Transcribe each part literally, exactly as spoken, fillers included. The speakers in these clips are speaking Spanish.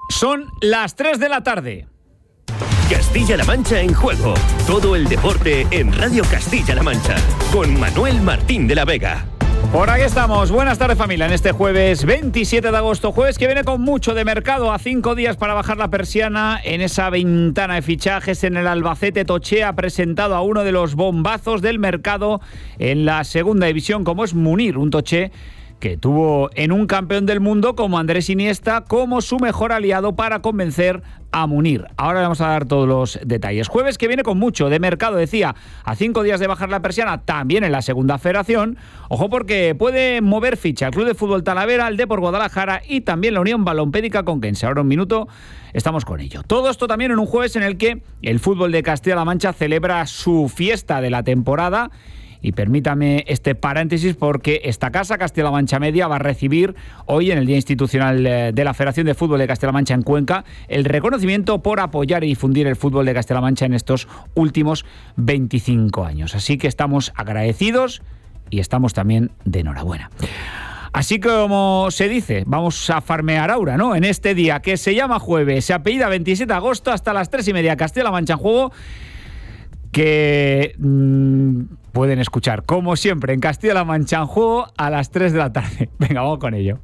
Son las tres de la tarde. Castilla-La Mancha en juego. Todo el deporte en Radio Castilla-La Mancha. Con Manuel Martín de la Vega. Por aquí estamos. Buenas tardes, familia. En este jueves veintisiete de agosto, jueves que viene con mucho de mercado, a cinco días para bajar la persiana en esa ventana de fichajes. En el Albacete, Toché ha presentado a uno de los bombazos del mercado en la segunda división, como es Munir, un Toché que tuvo en un campeón del mundo como Andrés Iniesta como su mejor aliado para convencer a Munir. Ahora le vamos a dar todos los detalles. Jueves que viene con mucho de mercado, decía, a cinco días de bajar la persiana, también en la segunda federación. Ojo, porque puede mover ficha el Club de Fútbol Talavera, el Depor Guadalajara y también la Unión Balompédica Conquense. Ahora un minuto, estamos con ello. Todo esto también en un jueves en el que el fútbol de Castilla-La Mancha celebra su fiesta de la temporada. Y permítame este paréntesis porque esta casa, Castilla-La Mancha Media, va a recibir hoy, en el Día Institucional de la Federación de Fútbol de Castilla-La Mancha en Cuenca, el reconocimiento por apoyar y difundir el fútbol de Castilla-La Mancha en estos últimos veinticinco años. Así que estamos agradecidos y estamos también de enhorabuena. Así que, como se dice, vamos a farmear aura, ¿no? En este día que se llama jueves, se apellida veintisiete de agosto, hasta las tres y media, Castilla-La Mancha en juego, que mmm, pueden escuchar, como siempre, en Castilla-La Mancha en juego a las tres de la tarde. Venga, vamos con ello.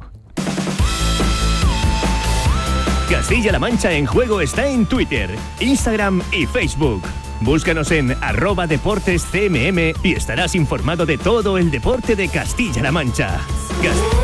Castilla-La Mancha en juego está en Twitter, Instagram y Facebook. Búscanos en arroba deportes C M M y estarás informado de todo el deporte de Castilla-La Mancha. Cast-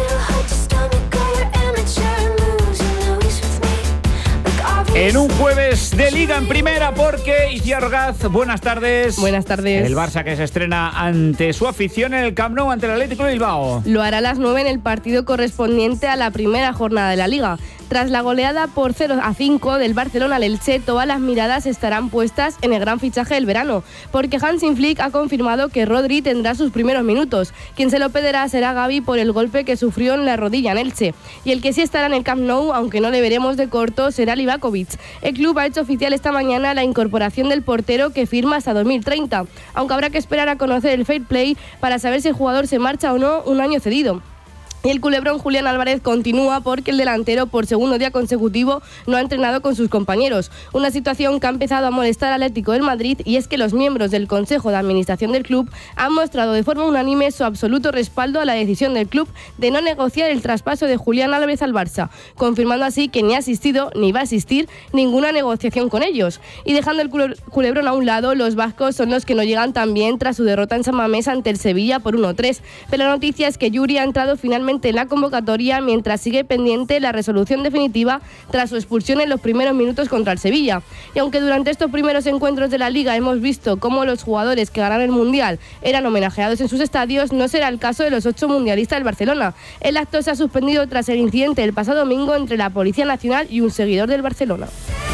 En un jueves de Liga en Primera, porque Iciar Orgaz, buenas tardes. Buenas tardes. El Barça que se estrena ante su afición en el Camp Nou ante el Atlético de Bilbao. Lo hará a las nueve en el partido correspondiente a la primera jornada de la Liga. Tras la goleada por cero a cinco del Barcelona al Elche, todas las miradas estarán puestas en el gran fichaje del verano, porque Hansi Flick ha confirmado que Rodri tendrá sus primeros minutos. Quien se lo perderá será Gavi por el golpe que sufrió en la rodilla en Elche. Y el que sí estará en el Camp Nou, aunque no le veremos de corto, será Livakovic. El club ha hecho oficial esta mañana la incorporación del portero que firma hasta dos mil treinta, aunque habrá que esperar a conocer el fair play para saber si el jugador se marcha o no un año cedido. Y el culebrón Julián Álvarez continúa porque el delantero por segundo día consecutivo no ha entrenado con sus compañeros. Una situación que ha empezado a molestar al Atlético del Madrid, y es que los miembros del Consejo de Administración del club han mostrado de forma unánime su absoluto respaldo a la decisión del club de no negociar el traspaso de Julián Álvarez al Barça, confirmando así que ni ha asistido ni va a asistir ninguna negociación con ellos. Y dejando el culebrón a un lado, los vascos son los que no llegan tan bien tras su derrota en San Mamés ante el Sevilla por uno tres. Pero la noticia es que Yuri ha entrado finalmente en la convocatoria, mientras sigue pendiente la resolución definitiva tras su expulsión en los primeros minutos contra el Sevilla. Y aunque durante estos primeros encuentros de la Liga hemos visto cómo los jugadores que ganaron el Mundial eran homenajeados en sus estadios, no será el caso de los ocho mundialistas del Barcelona. El acto se ha suspendido tras el incidente del pasado domingo entre la Policía Nacional y un seguidor del Barcelona.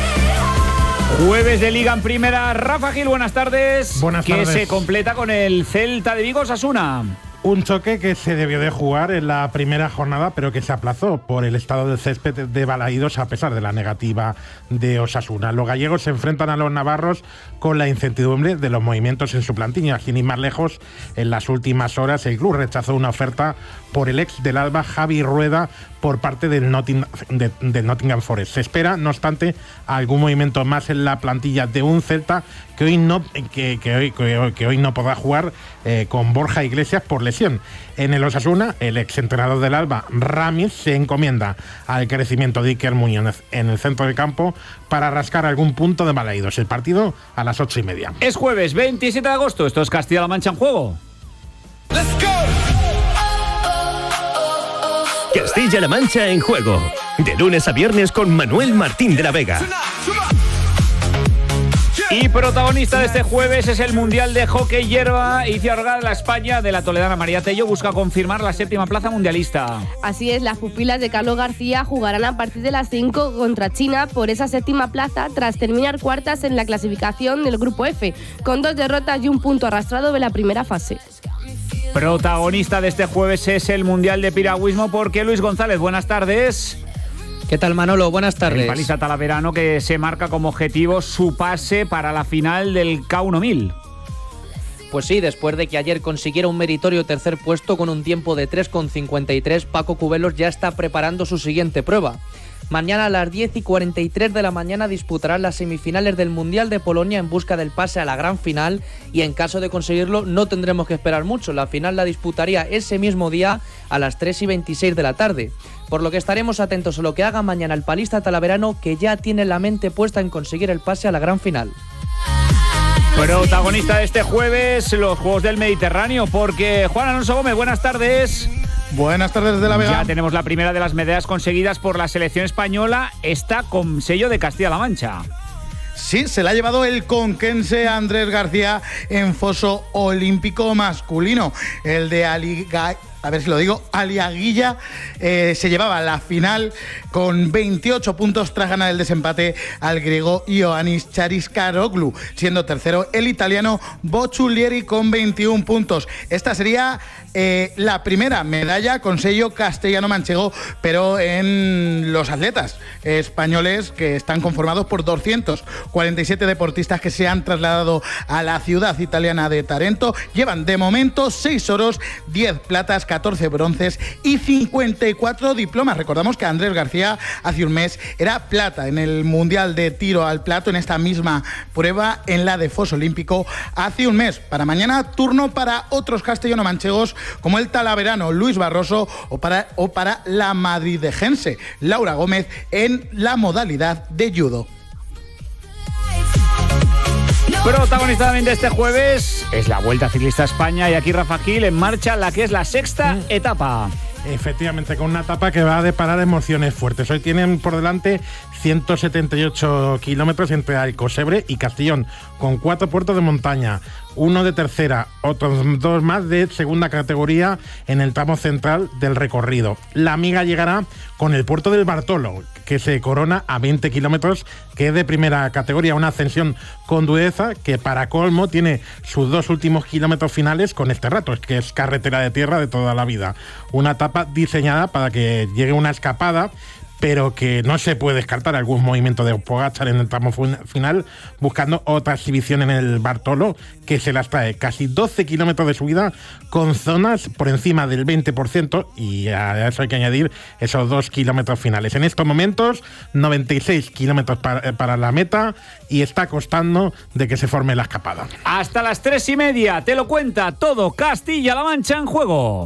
Jueves de Liga en Primera. Rafa Gil, buenas tardes. Buenas que tardes. Se completa con el Celta de Vigo Osasuna. Un choque que se debió de jugar en la primera jornada, pero que se aplazó por el estado del césped de Balaídos a pesar de la negativa de Osasuna. Los gallegos se enfrentan a los navarros con la incertidumbre de los movimientos en su plantilla. Sin ir más lejos, en las últimas horas el club rechazó una oferta por el ex del Alba, Javi Rueda, por parte del Nottingham, de, del Nottingham Forest. Se espera, no obstante, algún movimiento más en la plantilla de un Celta que hoy no, que, que hoy, que hoy, que hoy no podrá jugar eh, con Borja Iglesias por lesión. En el Osasuna, el exentrenador del Alba, Ramis, se encomienda al crecimiento de Iker Muñoz en el centro del campo para rascar algún punto de Balaídos. El partido a las ocho y media. Es jueves veintisiete de agosto. Esto es Castilla-La Mancha en juego. ¡Let's go! Castilla-La Mancha en juego. De lunes a viernes con Manuel Martín de la Vega. Y protagonista de este jueves es el Mundial de Hockey Hierba. Iciar Orgaz, la España de la toledana María Tello busca confirmar la séptima plaza mundialista. Así es, las pupilas de Carlos García jugarán a partir de las cinco contra China por esa séptima plaza tras terminar cuartas en la clasificación del Grupo F, con dos derrotas y un punto arrastrado de la primera fase. Protagonista de este jueves es el Mundial de Piragüismo porque Luis González, buenas tardes. ¿Qué tal, Manolo? Buenas tardes. El Paliza Talaverano que se marca como objetivo su pase para la final del K uno mil. Pues sí, después de que ayer consiguiera un meritorio tercer puesto con un tiempo de tres con cincuenta y tres, Paco Cubelos ya está preparando su siguiente prueba. Mañana a las diez y cuarenta y tres de la mañana disputarán las semifinales del Mundial de Polonia en busca del pase a la gran final, y en caso de conseguirlo no tendremos que esperar mucho. La final la disputaría ese mismo día a las tres y veintiséis de la tarde. Por lo que estaremos atentos a lo que haga mañana el palista talaverano, que ya tiene la mente puesta en conseguir el pase a la gran final. Protagonista de este jueves, los Juegos del Mediterráneo, porque Juan Alonso Gómez, buenas tardes. Buenas tardes desde La Vega. Ya tenemos la primera de las medallas conseguidas por la selección española, está con sello de Castilla-La Mancha. Sí, se la ha llevado el conquense Andrés García en foso olímpico masculino. El de Aliga... A ver si lo digo, Aliaguilla eh, se llevaba la final con veintiocho puntos tras ganar el desempate al griego Ioannis Chariskaroglu, siendo tercero el italiano Bocciulieri con veintiún puntos. Esta sería eh, la primera medalla con sello castellano-manchego, pero en los atletas españoles, que están conformados por doscientos cuarenta y siete deportistas que se han trasladado a la ciudad italiana de Tarento. Llevan de momento seis oros, diez platas, catorce bronces y cincuenta y cuatro diplomas. Recordamos que Andrés García hace un mes era plata en el Mundial de Tiro al Plato, en esta misma prueba, en la de foso olímpico, hace un mes. Para mañana, turno para otros castellano-manchegos como el talaverano Luis Barroso o para, o para la madridejense Laura Gómez en la modalidad de judo. Protagonista también de este jueves es la Vuelta Ciclista a España, y aquí Rafa Gil en marcha la que es la sexta mm. etapa. Efectivamente, con una etapa que va a deparar emociones fuertes. Hoy tienen por delante ciento setenta y ocho kilómetros entre Alcosebre y Castellón, con cuatro puertos de montaña, uno de tercera, otros dos más de segunda categoría en el tramo central del recorrido. La amiga llegará con el puerto del Bartolo, que se corona a veinte kilómetros, que es de primera categoría, una ascensión con Dueza, que para colmo tiene sus dos últimos kilómetros finales con este rato, que es carretera de tierra de toda la vida. Una etapa diseñada para que llegue una escapada, pero que no se puede descartar algún movimiento de Pogačar en el tramo final, buscando otra exhibición en el Bartolo, que se las trae casi doce kilómetros de subida, con zonas por encima del veinte por ciento, y a eso hay que añadir esos dos kilómetros finales. En estos momentos, noventa y seis kilómetros para, para la meta, y está costando de que se forme la escapada. Hasta las tres y media, te lo cuenta todo Castilla-La Mancha en juego.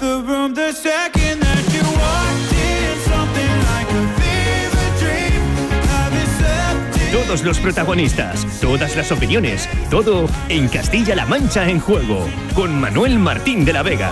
Todos los protagonistas, todas las opiniones, todo en Castilla-La Mancha en juego, con Manuel Martín de la Vega.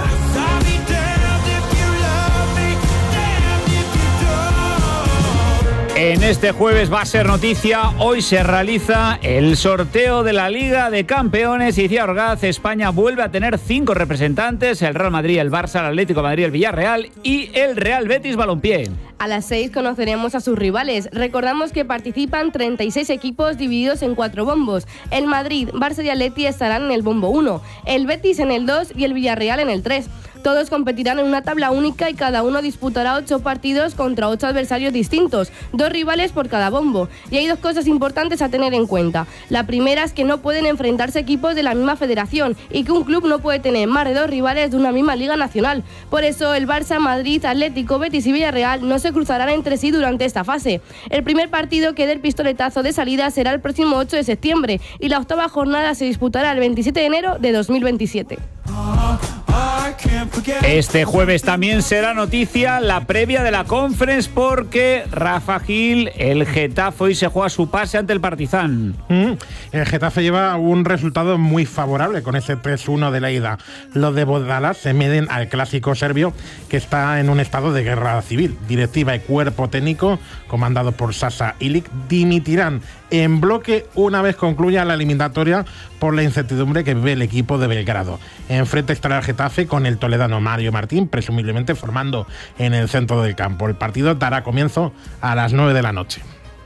En este jueves va a ser noticia, hoy se realiza el sorteo de la Liga de Campeones y Cia Orgaz. España vuelve a tener cinco representantes: el Real Madrid, el Barça, el Atlético de Madrid, el Villarreal y el Real Betis Balompié. A las seis conoceremos a sus rivales. Recordamos que participan treinta y seis equipos divididos en cuatro bombos. El Madrid, Barça y Atleti estarán en el bombo uno, el Betis en el dos y el Villarreal en el tres. Todos competirán en una tabla única y cada uno disputará ocho partidos contra ocho adversarios distintos, dos rivales por cada bombo. Y hay dos cosas importantes a tener en cuenta. La primera es que no pueden enfrentarse equipos de la misma federación y que un club no puede tener más de dos rivales de una misma liga nacional. Por eso el Barça, Madrid, Atlético, Betis y Villarreal no se cruzarán entre sí durante esta fase. El primer partido que dé el pistoletazo de salida será el próximo ocho de septiembre y la octava jornada se disputará el veintisiete de enero de dos mil veintisiete. Este jueves también será noticia la previa de la Conference, porque Rafa Gil, el Getafe, hoy se juega su pase ante el Partizan. Mm, el Getafe lleva un resultado muy favorable con ese tres uno de la ida. Los de Bodala se miden al clásico serbio, que está en un estado de guerra civil. Directiva y cuerpo técnico, comandado por Sasa Ilic, dimitirán en bloque una vez concluya la eliminatoria por la incertidumbre que vive el equipo de Belgrado. Enfrente estará el Getafe con el toledano Mario Martín, presumiblemente formando en el centro del campo. El partido dará comienzo a las nueve de la noche.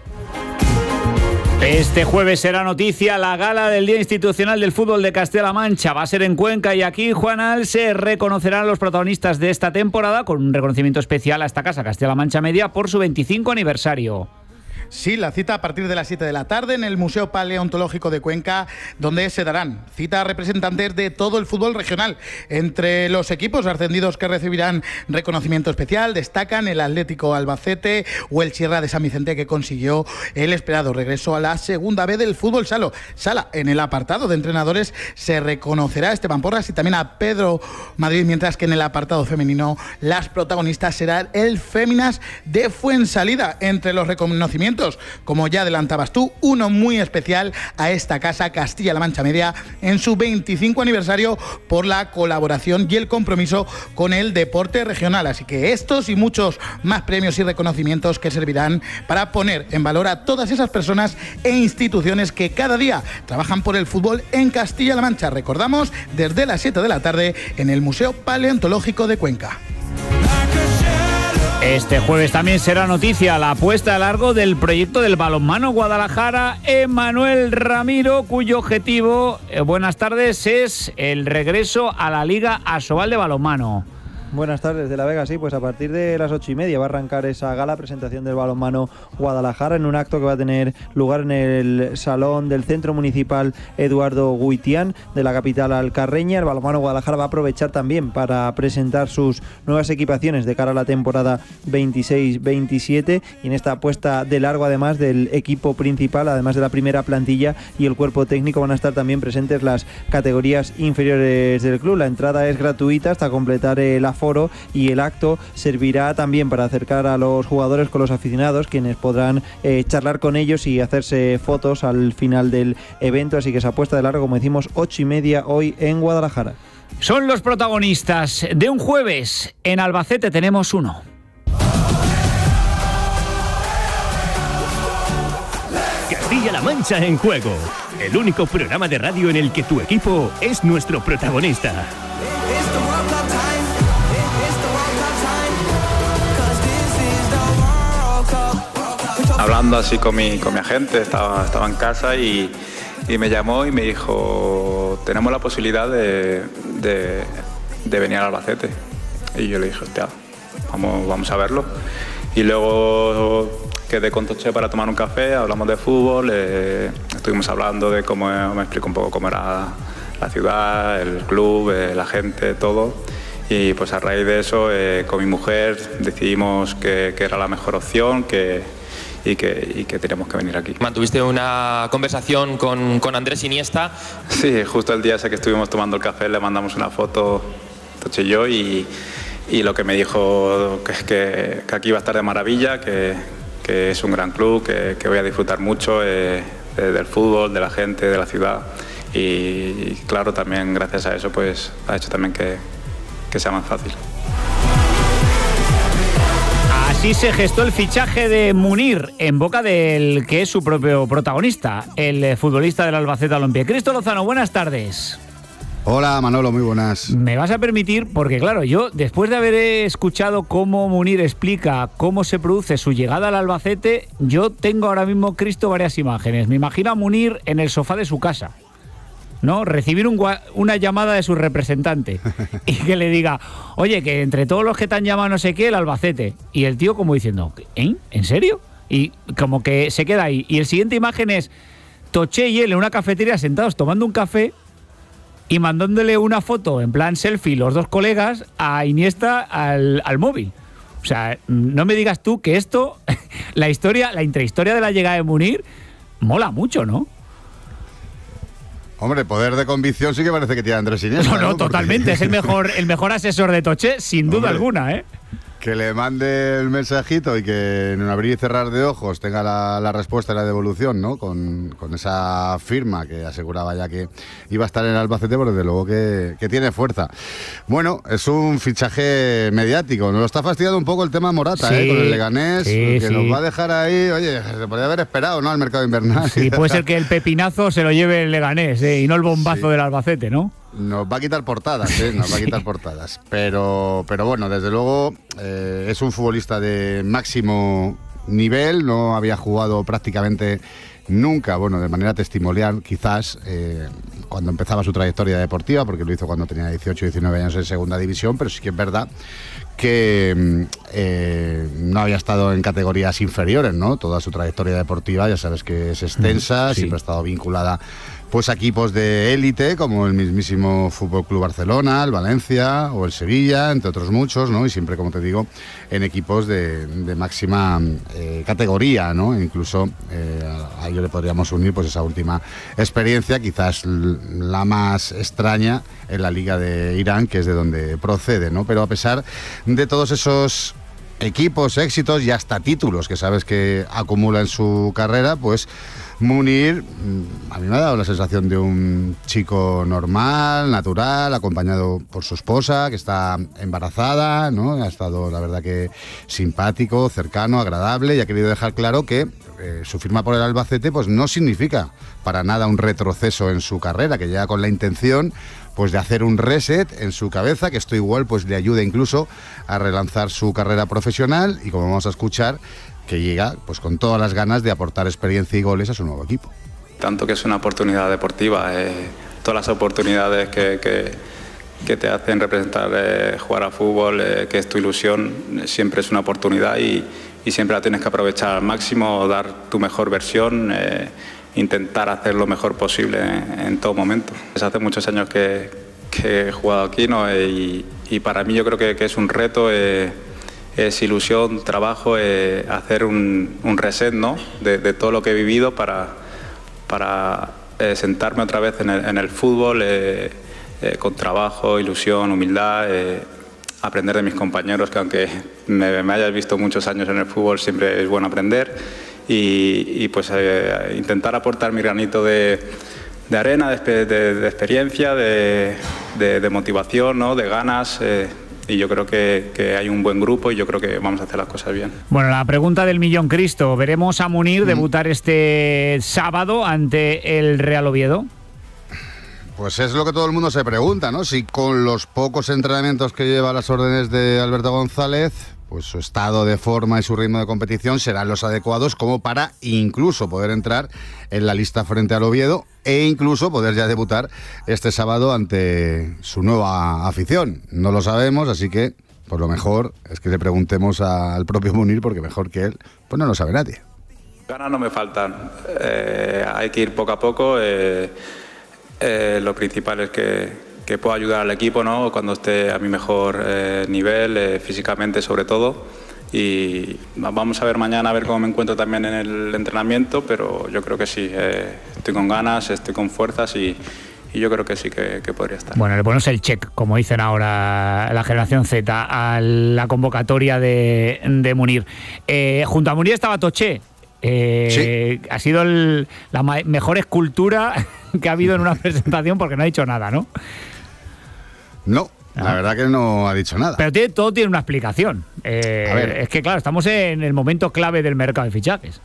Este jueves será noticia la gala del Día Institucional del Fútbol de Castilla-La Mancha. Va a ser en Cuenca y aquí, Juanal, se reconocerán a los protagonistas de esta temporada con un reconocimiento especial a esta casa, Castilla-La Mancha Media, por su veinticinco aniversario. Sí, la cita a partir de las siete de la tarde en el Museo Paleontológico de Cuenca, donde se darán cita a representantes de todo el fútbol regional. Entre los equipos ascendidos que recibirán reconocimiento especial destacan el Atlético Albacete o el Sierra de San Vicente, que consiguió el esperado regreso a la segunda B del fútbol salo. Sala. En el apartado de entrenadores se reconocerá a Esteban Porras y también a Pedro Madrid, mientras que en el apartado femenino las protagonistas serán el Féminas de Fuensalida. Entre los reconocimientos, como ya adelantabas tú, uno muy especial a esta casa, Castilla-La Mancha Media, en su veinticinco aniversario, por la colaboración y el compromiso con el deporte regional. Así que estos y muchos más premios y reconocimientos que servirán para poner en valor a todas esas personas e instituciones que cada día trabajan por el fútbol en Castilla-La Mancha. Recordamos, desde las siete de la tarde en el Museo Paleontológico de Cuenca. Este jueves también será noticia la puesta a largo del proyecto del balonmano Guadalajara Emmanuel Ramiro, cuyo objetivo, eh, buenas tardes, es el regreso a la Liga Asobal de balonmano. Buenas tardes, de la Vega. Sí, pues a partir de las ocho y media va a arrancar esa gala presentación del balonmano Guadalajara, en un acto que va a tener lugar en el salón del Centro Municipal Eduardo Guitián de la capital alcarreña. El balonmano Guadalajara va a aprovechar también para presentar sus nuevas equipaciones de cara a la temporada veintiséis veintisiete, y en esta apuesta de largo, además del equipo principal, además de la primera plantilla y el cuerpo técnico, van a estar también presentes las categorías inferiores del club. La entrada es gratuita hasta completar el aforo, y el acto servirá también para acercar a los jugadores con los aficionados, quienes podrán eh, charlar con ellos y hacerse fotos al final del evento. Así que esa apuesta de largo, como decimos, ocho y media hoy en Guadalajara. Son los protagonistas de un jueves. En Albacete tenemos uno. Castilla-La Mancha en juego, el único programa de radio en el que tu equipo es nuestro protagonista. Hablando así con mi, con mi agente, estaba, estaba en casa y, y me llamó y me dijo: tenemos la posibilidad de, de, de venir al Albacete. Y yo le dije: hostia, vamos, vamos a verlo. Y luego quedé con Toché para tomar un café, hablamos de fútbol, eh, estuvimos hablando de cómo, me explicó un poco cómo era la ciudad, el club, eh, la gente, todo. Y pues a raíz de eso, eh, con mi mujer decidimos que, que era la mejor opción, que Y que, y que teníamos que venir aquí. ¿Mantuviste una conversación con, con Andrés Iniesta? Sí, justo el día ese que estuvimos tomando el café le mandamos una foto, Toche y yo, y, y lo que me dijo que es que, que aquí va a estar de maravilla, que, que es un gran club, que, que voy a disfrutar mucho eh, de, del fútbol, de la gente, de la ciudad, y, y claro, también gracias a eso pues ha hecho también que, que sea más fácil. Así se gestó el fichaje de Munir en boca del que es su propio protagonista, el futbolista del Albacete Balompié. Cristo Lozano, buenas tardes. Hola Manolo, muy buenas. Me vas a permitir, porque claro, yo después de haber escuchado cómo Munir explica cómo se produce su llegada al Albacete, yo tengo ahora mismo, Cristo, varias imágenes. Me imagino a Munir en el sofá de su casa, ¿no? Recibir un, una llamada de su representante y que le diga: oye, que entre todos los que te han llamado no sé qué, el Albacete. Y el tío como diciendo: ¿eh? ¿En serio? Y como que se queda ahí. Y el siguiente imagen es Toché y él en una cafetería sentados tomando un café y mandándole una foto en plan selfie los dos colegas a Iniesta al, al móvil. O sea, no me digas tú que esto, la historia, la intrahistoria de la llegada de Munir, mola mucho, ¿no? Hombre, poder de convicción sí que parece que tiene Andrés Iniesta. No, no, ¿no? totalmente. Porque... es el mejor, el mejor asesor de Toché, sin duda Hombre, alguna, ¿eh? Que le mande el mensajito y que en un abrir y cerrar de ojos tenga la, la respuesta y la devolución, ¿no? Con, con esa firma que aseguraba ya que iba a estar en el Albacete, pero desde luego que, que tiene fuerza. Bueno, es un fichaje mediático. Nos lo está fastidiando un poco el tema Morata, sí, ¿eh? Con el Leganés, sí, que sí. Nos va a dejar ahí. Oye, se podría haber esperado, ¿no? Al mercado invernal. Sí, puede ser que el pepinazo se lo lleve el Leganés, ¿eh? Y no el bombazo sí. del Albacete, ¿no? Nos va a quitar portadas, ¿eh? Nos va a quitar portadas. Pero, pero bueno, desde luego eh, es un futbolista de máximo nivel. No había jugado prácticamente nunca, bueno, de manera testimonial quizás, eh, cuando empezaba su trayectoria deportiva, porque lo hizo cuando tenía dieciocho, diecinueve años en segunda división, pero sí que es verdad que eh, no había estado en categorías inferiores, ¿no? Toda su trayectoria deportiva, ya sabes que es extensa, sí. Siempre ha estado vinculada pues a equipos de élite, como el mismísimo Fútbol Club Barcelona, el Valencia o el Sevilla, entre otros muchos, ¿no? Y siempre, como te digo, en equipos de, de máxima eh, categoría, ¿no? Incluso eh, a ello le podríamos unir pues esa última experiencia, quizás la más extraña, en la Liga de Irán, que es de donde procede, ¿no? Pero a pesar de todos esos equipos, éxitos y hasta títulos que sabes que acumula en su carrera, pues Munir a mí me ha dado la sensación de un chico normal, natural, acompañado por su esposa, que está embarazada, ¿no? Ha estado, la verdad, que simpático, cercano, agradable, y ha querido dejar claro que eh, su firma por el Albacete pues no significa para nada un retroceso en su carrera, que llega con la intención pues de hacer un reset en su cabeza, que esto igual pues le ayuda incluso a relanzar su carrera profesional, y como vamos a escuchar, que llega pues con todas las ganas de aportar experiencia y goles a su nuevo equipo. Tanto que es una oportunidad deportiva, eh, todas las oportunidades que, que, que te hacen representar, eh, jugar a fútbol, eh, que es tu ilusión, eh, siempre es una oportunidad y, y siempre la tienes que aprovechar al máximo, dar tu mejor versión, eh, intentar hacer lo mejor posible en, en todo momento. Desde hace muchos años que, que he jugado aquí, ¿no? y, y para mí yo creo que, que es un reto, eh, es ilusión, trabajo, eh, hacer un, un reset, ¿no? de, de todo lo que he vivido para, para eh, sentarme otra vez en el, en el fútbol, eh, eh, con trabajo, ilusión, humildad, eh, aprender de mis compañeros, que aunque me, me hayas visto muchos años en el fútbol, siempre es bueno aprender, y, y pues eh, intentar aportar mi granito de, de arena, de, de, de experiencia, de, de, de motivación, ¿no? de ganas. Eh, Y yo creo que, que hay un buen grupo y yo creo que vamos a hacer las cosas bien. Bueno, la pregunta del millón, Cristo. ¿Veremos a Munir mm. debutar este sábado ante el Real Oviedo? Pues es lo que todo el mundo se pregunta, ¿no? Si con los pocos entrenamientos que lleva a las órdenes de Alberto González, pues su estado de forma y su ritmo de competición serán los adecuados como para incluso poder entrar en la lista frente al Oviedo e incluso poder ya debutar este sábado ante su nueva afición. No lo sabemos, así que pues lo mejor es que le preguntemos al propio Munir, porque mejor que él pues no lo sabe nadie. Ganas no me faltan, eh, hay que ir poco a poco, eh, eh, lo principal es que que pueda ayudar al equipo, ¿no? Cuando esté a mi mejor eh, nivel, eh, físicamente sobre todo. Y vamos a ver mañana a ver cómo me encuentro también en el entrenamiento, pero yo creo que sí, eh, estoy con ganas, estoy con fuerzas y, y yo creo que sí que, que podría estar. Bueno, le ponemos el check, como dicen ahora la generación Z, a la convocatoria de, de Munir. Eh, junto a Munir estaba Toché. Eh, sí. Ha sido el, la ma- mejor escultura que ha habido en una presentación, porque no ha dicho nada, ¿no? No, ah. la verdad que no ha dicho nada. Pero tiene, todo tiene una explicación. Eh, a ver. Es que, claro, estamos en el momento clave del mercado de fichajes.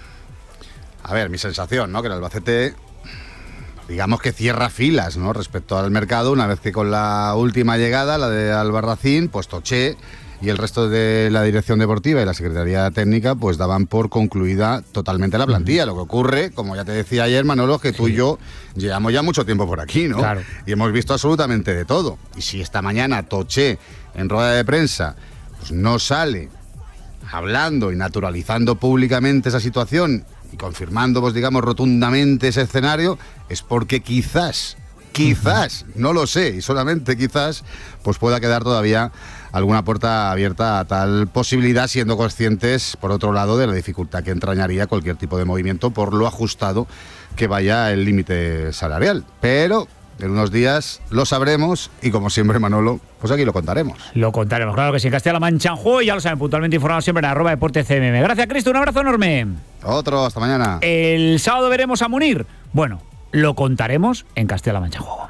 A ver, mi sensación, ¿no? Que el Albacete, digamos que cierra filas, ¿no? Respecto al mercado, una vez que con la última llegada, la de Albarracín, pues Toché y el resto de la dirección deportiva y la Secretaría Técnica pues daban por concluida totalmente la plantilla. Lo que ocurre, como ya te decía ayer, Manolo, que tú sí. y yo llevamos ya mucho tiempo por aquí, ¿no? Claro. Y hemos visto absolutamente de todo. Y si esta mañana Toché, en rueda de prensa, pues no sale hablando y naturalizando públicamente esa situación y confirmando, pues digamos, rotundamente ese escenario, es porque quizás, quizás, no lo sé, y solamente quizás, pues pueda quedar todavía alguna puerta abierta a tal posibilidad, siendo conscientes, por otro lado, de la dificultad que entrañaría cualquier tipo de movimiento por lo ajustado que vaya el límite salarial. Pero en unos días lo sabremos y, como siempre, Manolo, pues aquí lo contaremos. Lo contaremos, claro que sí. Castilla-La Mancha en juego, ya lo saben, puntualmente informados siempre en arroba deporte C M M. Gracias, Cristo, un abrazo enorme. Otro, hasta mañana. El sábado veremos a Munir. Bueno, lo contaremos en Castilla-La Mancha en juego.